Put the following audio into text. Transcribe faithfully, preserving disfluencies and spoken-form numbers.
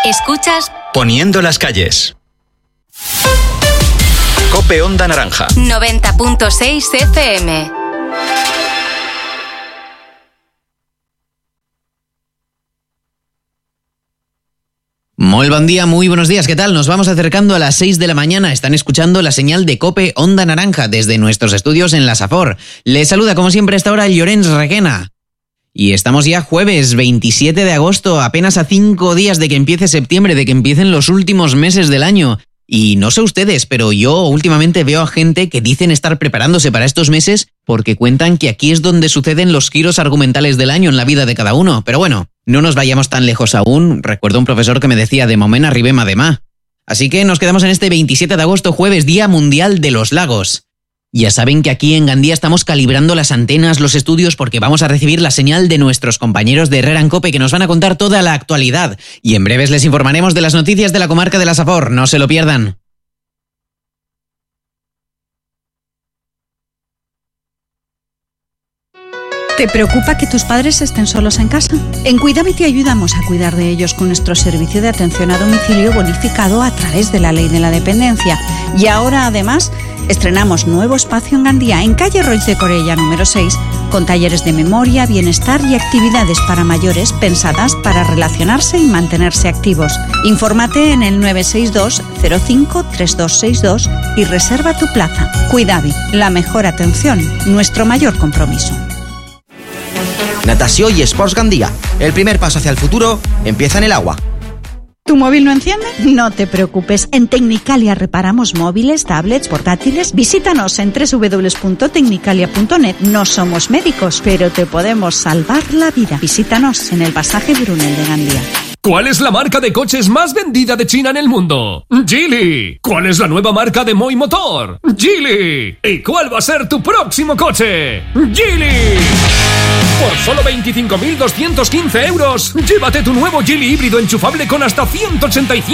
Escuchas Poniendo las calles. COPE Onda Naranja. noventa punto seis F M. Muy buen día, muy buenos días, ¿qué tal? Nos vamos acercando a las seis de la mañana. Están escuchando la señal de COPE Onda Naranja desde nuestros estudios en la Safor. Les saluda como siempre a esta hora Llorens Requena. Y estamos ya jueves veintisiete de agosto, apenas a cinco días de que empiece septiembre, de que empiecen los últimos meses del año. Y no sé ustedes, pero yo últimamente veo a gente que dicen estar preparándose para estos meses porque cuentan que aquí es donde suceden los giros argumentales del año en la vida de cada uno. Pero bueno, no nos vayamos tan lejos aún. Recuerdo un profesor que me decía de moment arribem a demà. Así que nos quedamos en este veintisiete de agosto, jueves, Día Mundial de los Lagos. Ya saben que aquí en Gandía estamos calibrando las antenas, los estudios, porque vamos a recibir la señal de nuestros compañeros de Herrera en COPE que nos van a contar toda la actualidad. Y en breves les informaremos de las noticias de la comarca de la Safor. No se lo pierdan. ¿Te preocupa que tus padres estén solos en casa? En Cuidame te ayudamos a cuidar de ellos con nuestro servicio de atención a domicilio bonificado a través de la Ley de la Dependencia. Y ahora, además, estrenamos nuevo espacio en Gandía, en calle Roig de Corella número seis, con talleres de memoria, bienestar y actividades para mayores pensadas para relacionarse y mantenerse activos. Infórmate en el nueve seis dos cero cinco tres dos seis dos y reserva tu plaza. Cuidame, la mejor atención, nuestro mayor compromiso. Natació y Esports Gandía. El primer paso hacia el futuro empieza en el agua. ¿Tu móvil no enciende? No te preocupes, en Tecnicalia reparamos móviles, tablets, portátiles. Visítanos en doble u doble u doble u punto tecnicalia punto net. No somos médicos, pero te podemos salvar la vida. Visítanos en el pasaje Brunel de Gandía. ¿Cuál es la marca de coches más vendida de China en el mundo? Geely. ¿Cuál es la nueva marca de Moi Motor? Geely. ¿Y cuál va a ser tu próximo coche? Geely. Por solo veinticinco mil doscientos quince euros, llévate tu nuevo Geely híbrido enchufable con hasta ciento ochenta y cinco